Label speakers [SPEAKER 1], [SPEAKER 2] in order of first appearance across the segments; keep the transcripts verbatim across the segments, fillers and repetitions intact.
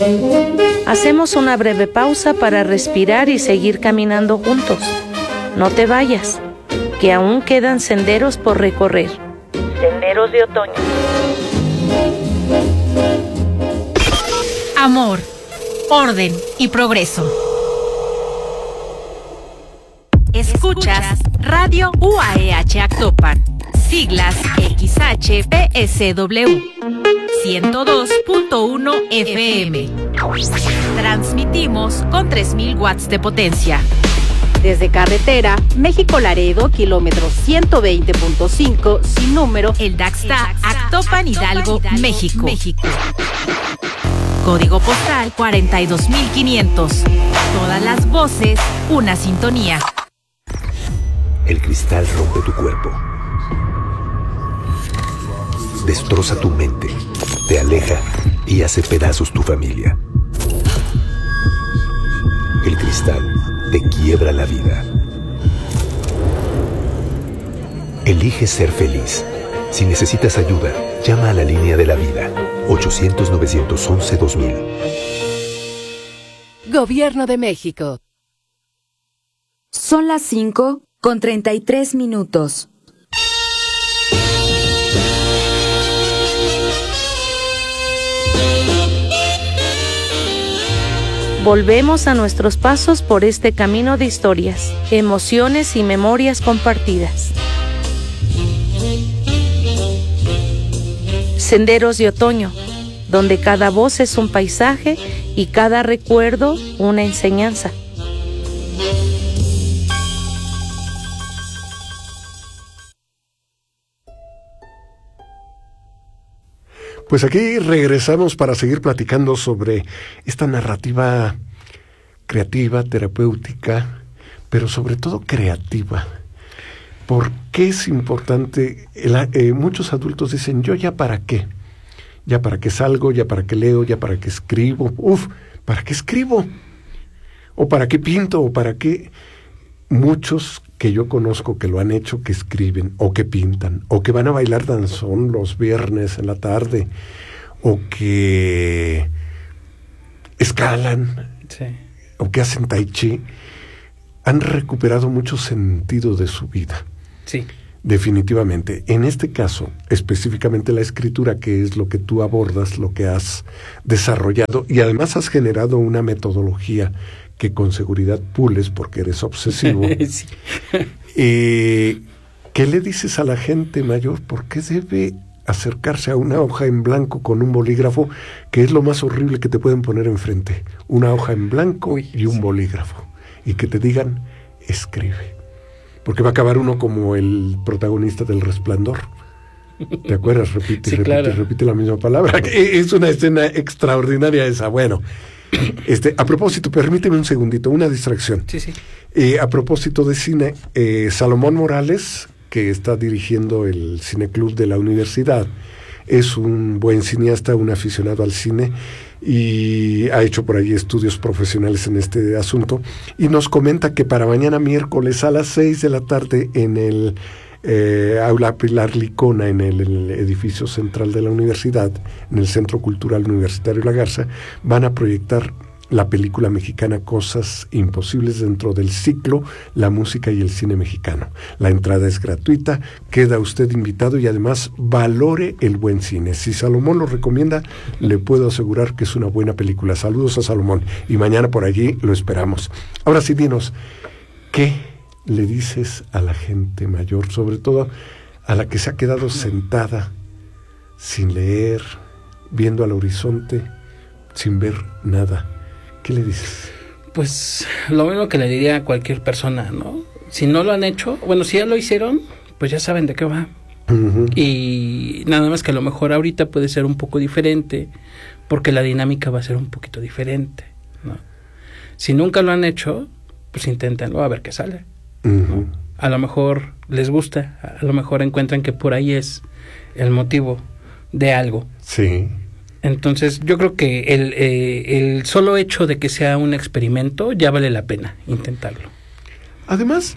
[SPEAKER 1] Hacemos una breve pausa para respirar y seguir caminando juntos. No te vayas, que aún quedan senderos por recorrer. Senderos de otoño.
[SPEAKER 2] Amor, orden y progreso. Escuchas Radio U A E H Actopan, siglas X H P S W, ciento dos punto uno F M. Transmitimos con tres mil watts de potencia.
[SPEAKER 3] Desde carretera, México-Laredo, kilómetro ciento veinte punto cinco, sin número,
[SPEAKER 2] El Daxta, Actopan, Hidalgo, México. México. Código postal cuarenta y dos mil quinientos. Todas las voces, una sintonía.
[SPEAKER 4] El cristal rompe tu cuerpo. Destroza tu mente, te aleja y hace pedazos tu familia. El cristal te quiebra la vida. Elige ser feliz. Si necesitas ayuda, llama a la línea de la vida, ochocientos, novecientos once, dos mil.
[SPEAKER 3] Gobierno de México.
[SPEAKER 5] Son las cinco con treinta y tres minutos.
[SPEAKER 1] Volvemos a nuestros pasos por este camino de historias, emociones y memorias compartidas. Senderos de otoño, donde cada voz es un paisaje y cada recuerdo una enseñanza.
[SPEAKER 6] Pues aquí regresamos para seguir platicando sobre esta narrativa creativa, terapéutica, pero sobre todo creativa. ¿Por qué es importante? El, eh, muchos adultos dicen, ¿yo ya para qué? ¿Ya para qué salgo? ¿Ya para qué leo? ¿Ya para qué escribo? Uf, ¿para qué escribo? ¿O para qué pinto? ¿O para qué? Muchos que yo conozco que lo han hecho, que escriben, o que pintan, o que van a bailar danzón los viernes en la tarde, o que escalan,
[SPEAKER 7] sí,
[SPEAKER 6] o que hacen tai chi, han recuperado mucho sentido de su vida.
[SPEAKER 7] Sí.
[SPEAKER 6] Definitivamente. En este caso, específicamente la escritura, que es lo que tú abordas, lo que has desarrollado, y además has generado una metodología que con seguridad pules porque eres obsesivo.
[SPEAKER 7] Sí.
[SPEAKER 6] eh, ¿Qué le dices a la gente mayor? ¿Por qué debe acercarse a una hoja en blanco con un bolígrafo, que es lo más horrible que te pueden poner enfrente? Una hoja en blanco Uy, y un sí. bolígrafo. Y que te digan, escribe. Porque va a acabar uno como el protagonista del Resplandor. ¿Te acuerdas? Repite,
[SPEAKER 7] sí,
[SPEAKER 6] repite,
[SPEAKER 7] claro.
[SPEAKER 6] repite la misma palabra. Es una escena extraordinaria esa. Bueno, este, a propósito, permíteme un segundito, una distracción.
[SPEAKER 7] Sí, sí.
[SPEAKER 6] Eh, a propósito de cine, eh, Salomón Morales, que está dirigiendo el Cineclub de la universidad, es un buen cineasta, un aficionado al cine, y ha hecho por ahí estudios profesionales en este asunto, y nos comenta que para mañana miércoles a las seis de la tarde en el eh, Aula Pilar Licona, en el, en el edificio central de la universidad, en el Centro Cultural Universitario La Garza, van a proyectar la película mexicana Cosas Imposibles dentro del ciclo La Música y el Cine Mexicano. La entrada es gratuita, queda usted invitado y además valore el buen cine. Si Salomón lo recomienda, le puedo asegurar que es una buena película. Saludos a Salomón y mañana por allí lo esperamos. Ahora sí, dinos, ¿qué le dices a la gente mayor, sobre todo a la que se ha quedado sentada sin leer, viendo al horizonte, sin ver nada? ¿Qué le dices?
[SPEAKER 7] Pues lo mismo que le diría a cualquier persona, ¿no? Si no lo han hecho, bueno, si ya lo hicieron, pues ya saben de qué va. Uh-huh. Y nada más que a lo mejor ahorita puede ser un poco diferente, porque la dinámica va a ser un poquito diferente, ¿no? Si nunca lo han hecho, pues inténtenlo a ver qué sale. Uh-huh. ¿No? A lo mejor les gusta, a lo mejor encuentran que por ahí es el motivo de algo.
[SPEAKER 6] Sí.
[SPEAKER 7] Entonces yo creo que el, eh, el solo hecho de que sea un experimento ya vale la pena intentarlo.
[SPEAKER 6] Además,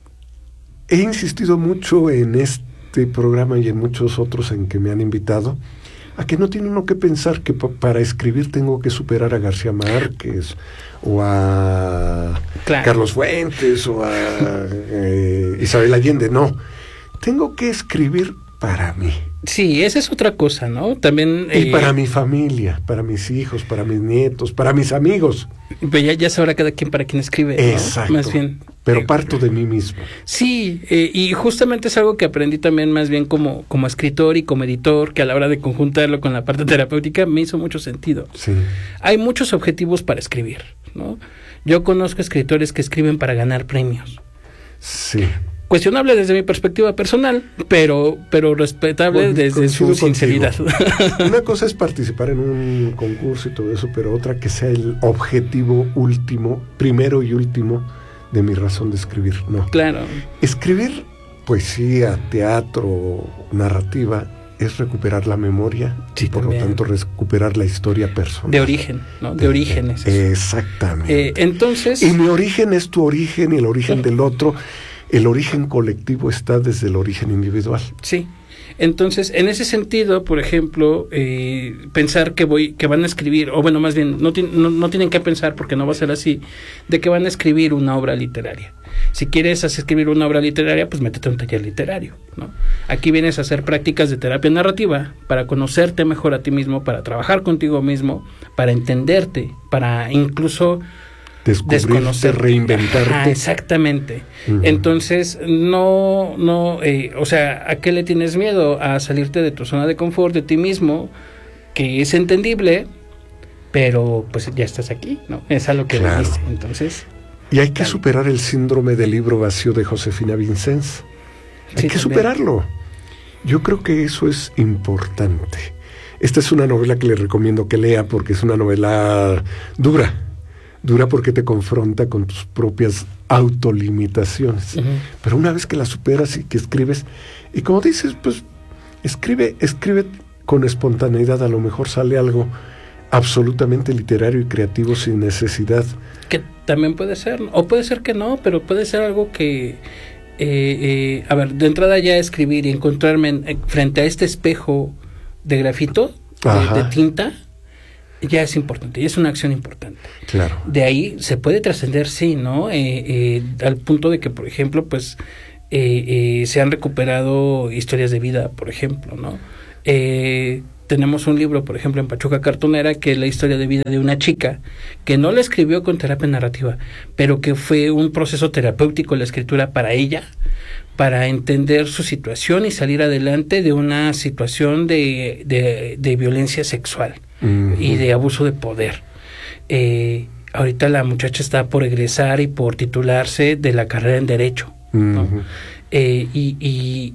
[SPEAKER 6] he insistido mucho en este programa y en muchos otros en que me han invitado a que no tiene uno que pensar que pa- para escribir tengo que superar a García Márquez o a
[SPEAKER 7] claro.
[SPEAKER 6] Carlos Fuentes o a eh, Isabel Allende, no, tengo que escribir para mí.
[SPEAKER 7] Sí, esa es otra cosa, ¿no? También...
[SPEAKER 6] Y
[SPEAKER 7] eh,
[SPEAKER 6] para mi familia, para mis hijos, para mis nietos, para mis amigos.
[SPEAKER 7] Pues ya, ya sabrá cada quien para quien escribe, ¿no?
[SPEAKER 6] Exacto.
[SPEAKER 7] Más bien.
[SPEAKER 6] Pero
[SPEAKER 7] eh,
[SPEAKER 6] parto de mí mismo.
[SPEAKER 7] Sí, eh, y justamente es algo que aprendí también más bien como, como escritor y como editor, que a la hora de conjuntarlo con la parte terapéutica me hizo mucho sentido.
[SPEAKER 6] Sí.
[SPEAKER 7] Hay muchos objetivos para escribir, ¿no? Yo conozco escritores que escriben para ganar premios.
[SPEAKER 6] Sí.
[SPEAKER 7] Cuestionable desde mi perspectiva personal, pero pero respetable
[SPEAKER 6] Bueno,
[SPEAKER 7] desde su
[SPEAKER 6] coincido
[SPEAKER 7] sinceridad.
[SPEAKER 6] Una cosa es participar en un concurso y todo eso, pero otra que sea el objetivo último, primero y último de mi razón de escribir. No.
[SPEAKER 7] Claro.
[SPEAKER 6] Escribir poesía, teatro, narrativa es recuperar la memoria
[SPEAKER 7] Sí,
[SPEAKER 6] y por
[SPEAKER 7] también.
[SPEAKER 6] lo tanto recuperar la historia personal.
[SPEAKER 7] De origen, ¿no? De orígenes.
[SPEAKER 6] Exactamente.
[SPEAKER 7] Eh, entonces...
[SPEAKER 6] Y mi origen es tu origen y el origen del otro. El origen colectivo está desde el origen individual.
[SPEAKER 7] Sí. Entonces, en ese sentido, por ejemplo, eh, pensar que voy, que van a escribir, o bueno, más bien, no, ti- no, no tienen que pensar, porque no va a ser así, de que van a escribir una obra literaria. Si quieres hacer escribir una obra literaria, pues métete a un taller literario, ¿no? Aquí vienes a hacer prácticas de terapia narrativa para conocerte mejor a ti mismo, para trabajar contigo mismo, para entenderte, para incluso
[SPEAKER 6] Descubrirte, reinventarte.
[SPEAKER 7] Ajá, exactamente.
[SPEAKER 6] Uh-huh.
[SPEAKER 7] Entonces, no, no, eh, o sea, ¿a qué le tienes miedo? A salirte de tu zona de confort, de ti mismo, que es entendible, pero pues ya estás aquí, ¿no? Es a lo que
[SPEAKER 6] Claro.
[SPEAKER 7] dice. Entonces,
[SPEAKER 6] Y hay que
[SPEAKER 7] Claro.
[SPEAKER 6] superar el síndrome del libro vacío de Josefina Vicens. Hay
[SPEAKER 7] Sí,
[SPEAKER 6] que
[SPEAKER 7] también.
[SPEAKER 6] superarlo. Yo creo que eso es importante. Esta es una novela que le recomiendo que lea porque es una novela dura. Dura porque te confronta con tus propias autolimitaciones.
[SPEAKER 7] Ujú.
[SPEAKER 6] Pero una vez que la superas y que escribes, y como dices, pues escribe, escribe con espontaneidad, a lo mejor sale algo absolutamente literario y creativo sin necesidad.
[SPEAKER 7] que también puede ser, o puede ser que no, pero puede ser algo que, eh, eh, a ver, de entrada ya escribir y encontrarme en- eh, frente a este espejo de grafito,
[SPEAKER 6] Ajá.
[SPEAKER 7] de, de tinta, ya es importante, y es una acción importante.
[SPEAKER 6] Claro.
[SPEAKER 7] De ahí se puede trascender, sí, ¿no? Eh, eh, al punto de que, por ejemplo, pues eh, eh, se han recuperado historias de vida, por ejemplo, ¿no? Eh, tenemos un libro, por ejemplo, en Pachuca Cartonera, que es la historia de vida de una chica que no la escribió con terapia narrativa, pero que fue un proceso terapéutico la escritura para ella, para entender su situación y salir adelante de una situación de, de, de violencia sexual
[SPEAKER 6] Uh-huh.
[SPEAKER 7] y de abuso de poder. Eh, ahorita la muchacha está por egresar y por titularse de la carrera en Derecho, ¿no?
[SPEAKER 6] Uh-huh.
[SPEAKER 7] Eh, y, y,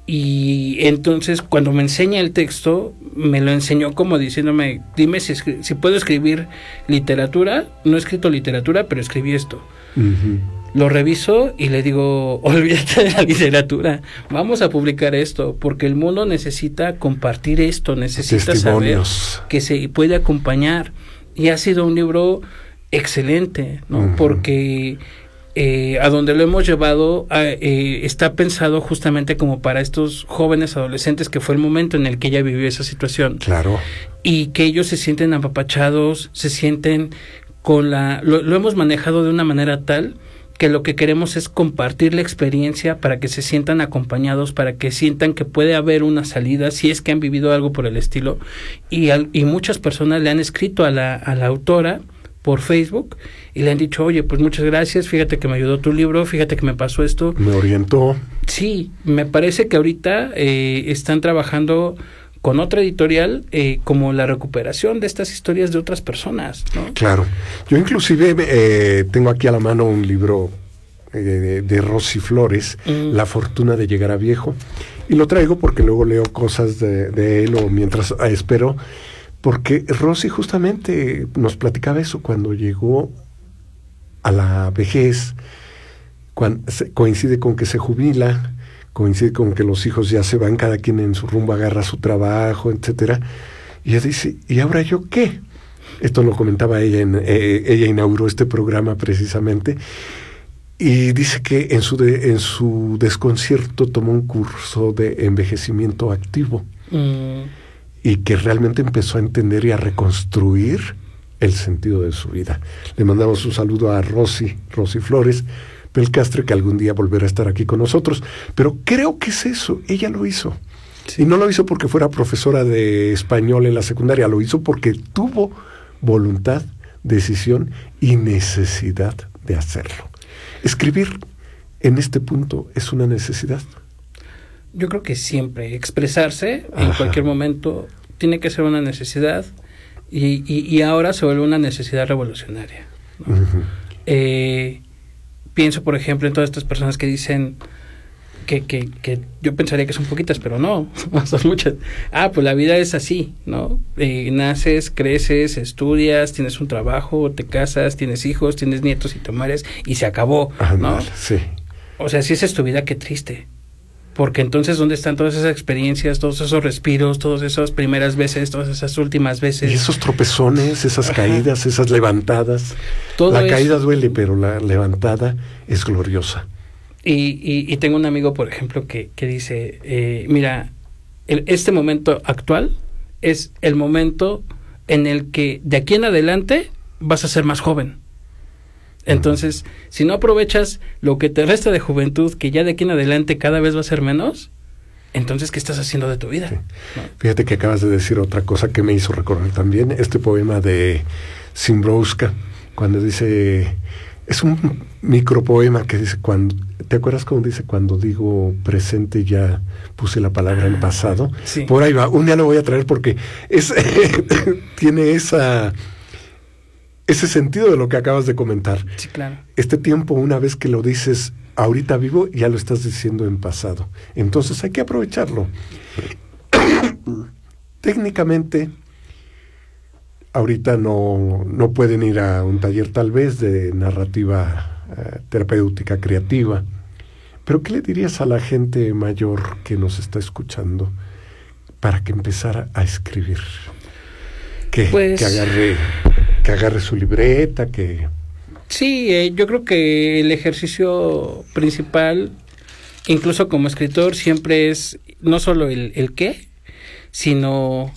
[SPEAKER 7] y entonces cuando me enseña el texto, me lo enseñó como diciéndome, dime si, escri- si puedo escribir literatura. No he escrito literatura, pero escribí esto.
[SPEAKER 6] Uh-huh.
[SPEAKER 7] Lo reviso y le digo, olvídate de la literatura, vamos a publicar esto, porque el mundo necesita compartir esto, necesita saber
[SPEAKER 6] Testimonios.
[SPEAKER 7] que se puede acompañar. Y ha sido un libro excelente, ¿no?
[SPEAKER 6] Uh-huh.
[SPEAKER 7] Porque eh, a donde lo hemos llevado a, eh, está pensado justamente como para estos jóvenes adolescentes, que fue el momento en el que ella vivió esa situación,
[SPEAKER 6] Claro.
[SPEAKER 7] y que ellos se sienten apapachados, se sienten con la... Lo, lo hemos manejado de una manera tal que lo que queremos es compartir la experiencia para que se sientan acompañados, para que sientan que puede haber una salida si es que han vivido algo por el estilo. Y, al, y muchas personas le han escrito a la, a la autora por Facebook y le han dicho, oye, pues muchas gracias, fíjate que me ayudó tu libro, fíjate que me pasó esto.
[SPEAKER 6] Me orientó.
[SPEAKER 7] Sí, me parece que ahorita eh, están trabajando con otra editorial eh, como la recuperación de estas historias de otras personas, ¿no?
[SPEAKER 6] Claro. Yo inclusive eh, tengo aquí a la mano un libro eh, de, de Rosy Flores,
[SPEAKER 7] Mm.
[SPEAKER 6] La fortuna de llegar a viejo, y lo traigo porque luego leo cosas de, de él o mientras ah, espero, porque Rosy justamente nos platicaba eso cuando llegó a la vejez, cuando se, coincide con que se jubila, coincide con que los hijos ya se van, cada quien en su rumbo agarra su trabajo, etcétera. Y ella dice, ¿y ahora yo qué? Esto lo comentaba ella, en, eh, ella inauguró este programa precisamente, y dice que en su, de, en su desconcierto tomó un curso de envejecimiento activo.
[SPEAKER 7] Mm.
[SPEAKER 6] y que realmente empezó a entender y a reconstruir el sentido de su vida. Le mandamos un saludo a Rosy, Rosy Flores Belcastre, que algún día volverá a estar aquí con nosotros, pero creo que es eso, ella lo hizo. Sí. Y no lo hizo porque fuera profesora de español en la secundaria, lo hizo porque tuvo voluntad, decisión y necesidad de hacerlo. Escribir en este punto es una necesidad.
[SPEAKER 7] Yo creo que siempre expresarse Ajá. en cualquier momento tiene que ser una necesidad y, y, y ahora se vuelve una necesidad revolucionaria, ¿no? Uh-huh. eh, pienso por ejemplo en todas estas personas que dicen que, que, que yo pensaría que son poquitas, pero no, son muchas. Ah, pues la vida es así, ¿no? Eh, naces, creces, estudias, tienes un trabajo, te casas, tienes hijos, tienes nietos y te mueres y se acabó, ah, ¿no? Mal,
[SPEAKER 6] sí.
[SPEAKER 7] O sea, si esa es tu vida, qué triste. Porque entonces, ¿dónde están todas esas experiencias, todos esos respiros, todas esas primeras veces, todas esas últimas veces?
[SPEAKER 6] Y esos tropezones, esas Ajá. caídas, esas levantadas.
[SPEAKER 7] Todo
[SPEAKER 6] la
[SPEAKER 7] es...
[SPEAKER 6] caída duele, pero la levantada es gloriosa.
[SPEAKER 7] Y, y, y tengo un amigo, por ejemplo, que, que dice, eh, mira, el, este momento actual es el momento en el que de aquí en adelante vas a ser más joven. Entonces, uh-huh. si no aprovechas lo que te resta de juventud, que ya de aquí en adelante cada vez va a ser menos, entonces, ¿qué estás haciendo de tu vida?
[SPEAKER 6] Sí.
[SPEAKER 7] ¿No?
[SPEAKER 6] Fíjate que acabas de decir otra cosa que me hizo recordar también, este poema de Szymborska, cuando dice, es un micropoema que dice, cuando, ¿te acuerdas cómo dice? Cuando digo presente ya puse la palabra en pasado.
[SPEAKER 7] Sí.
[SPEAKER 6] Por ahí va, un día lo voy a traer porque es tiene esa... ese sentido de lo que acabas de comentar.
[SPEAKER 7] Sí, claro.
[SPEAKER 6] Este tiempo, una vez que lo dices ahorita vivo, ya lo estás diciendo en pasado. Entonces hay que aprovecharlo. Técnicamente, ahorita no, no pueden ir a un taller tal vez de narrativa uh, terapéutica creativa. Pero ¿qué le dirías a la gente mayor que nos está escuchando para que empezara a escribir? Que,
[SPEAKER 7] pues...
[SPEAKER 6] que agarre... que agarre su libreta, que...
[SPEAKER 7] Sí, eh, yo creo que el ejercicio principal, incluso como escritor, siempre es no solo el, el qué, sino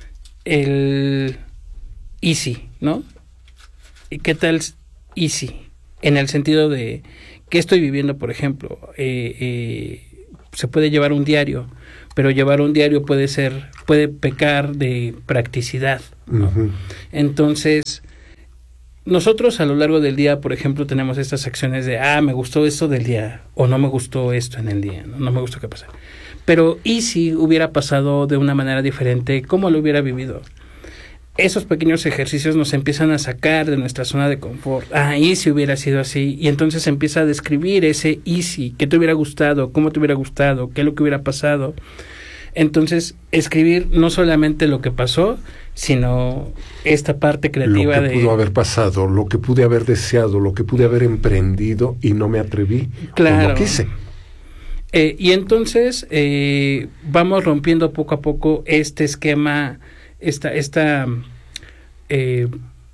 [SPEAKER 7] el easy, ¿no? ¿Y qué tal easy? En el sentido de, ¿qué estoy viviendo, por ejemplo? Eh, eh, se puede llevar un diario, pero llevar un diario puede ser, puede pecar de practicidad, ¿no? Uh-huh. Entonces, nosotros a lo largo del día, por ejemplo, tenemos estas acciones de, ah, me gustó esto del día, o no me gustó esto en el día, no, no me gustó qué pasa. Pero, ¿y si hubiera pasado de una manera diferente? ¿Cómo lo hubiera vivido? Esos pequeños ejercicios nos empiezan a sacar de nuestra zona de confort. Ah, ¿y si hubiera sido así? Y entonces empieza a describir ese ¿y si? ¿Qué te hubiera gustado? ¿Cómo te hubiera gustado? ¿Qué es lo que hubiera pasado? Entonces, escribir no solamente lo que pasó, sino esta parte creativa de...
[SPEAKER 6] Lo que de... pudo haber pasado, lo que pude haber deseado, lo que pude haber emprendido y no me atreví,
[SPEAKER 7] claro.
[SPEAKER 6] o no quise.
[SPEAKER 7] Eh, y entonces eh, vamos rompiendo poco a poco este esquema, esta, esta eh,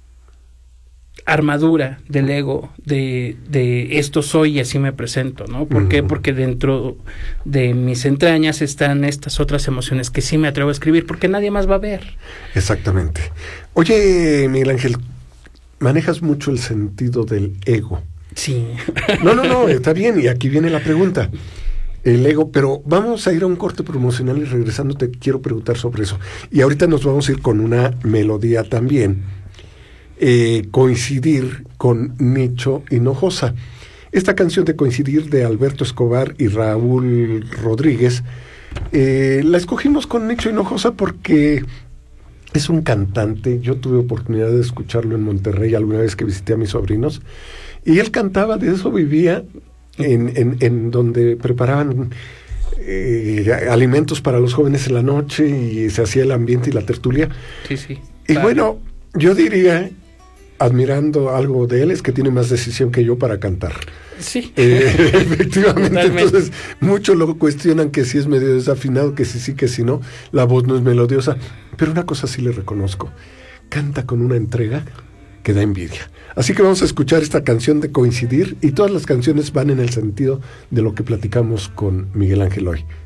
[SPEAKER 7] armadura del ego de, de esto soy y así me presento, ¿no? ¿Por uh-huh. qué? Porque dentro de mis entrañas están estas otras emociones que sí me atrevo a escribir porque nadie más va a ver.
[SPEAKER 6] Exactamente. Oye, Miguel Ángel, manejas mucho el sentido del ego.
[SPEAKER 7] Sí.
[SPEAKER 6] No, no, no, está bien, y aquí viene la pregunta. El ego, pero vamos a ir a un corte promocional y regresando te quiero preguntar sobre eso. Y ahorita nos vamos a ir con una melodía también. Eh, coincidir con Nicho Hinojosa. Esta canción de Coincidir de Alberto Escobar y Raúl Rodríguez eh, la escogimos con Nicho Hinojosa porque es un cantante. Yo tuve oportunidad de escucharlo en Monterrey alguna vez que visité a mis sobrinos y él cantaba, de eso vivía, en, en, en donde preparaban eh, alimentos para los jóvenes en la noche y se hacía el ambiente y la tertulia.
[SPEAKER 7] Sí, sí.
[SPEAKER 6] Y vale. Bueno, yo diría, admirando algo de él, es que tiene más decisión que yo para cantar.
[SPEAKER 7] Sí.
[SPEAKER 6] Eh, efectivamente. Totalmente. Entonces, muchos lo cuestionan que si es medio desafinado, que si sí, que si no, la voz no es melodiosa. Pero una cosa sí le reconozco, canta con una entrega que da envidia. Así que vamos a escuchar esta canción de Coincidir, y todas las canciones van en el sentido de lo que platicamos con Miguel Ángel hoy.